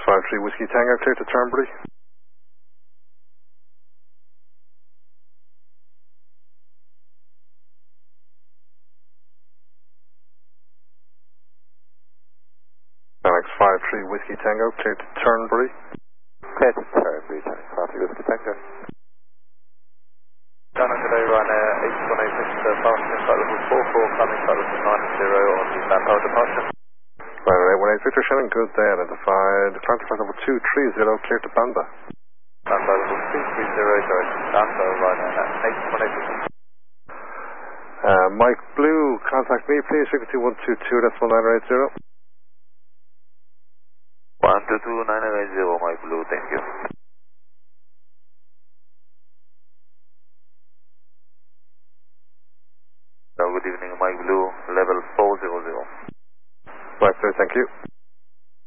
53 Whiskey Tango, clear to Turnberry. Alex 53 Whiskey Tango, clear to Turnberry. Clear to Turnberry, 53 Whiskey Tango. Ghana today run 8186 fast flight level 44, coming flight level 90 on the Bambara departure. Right, 818 Victor Shelling, good day, identified. Climb to flight level 230, clear to Bamba. Bamba level 230, direction Bamba, run 8186. Mike Blue, contact me please, frequency 122, that's 1980. 122-9980, Mike Blue, thank you. Good evening, Mike Blue, level 400. Right, sir, thank you.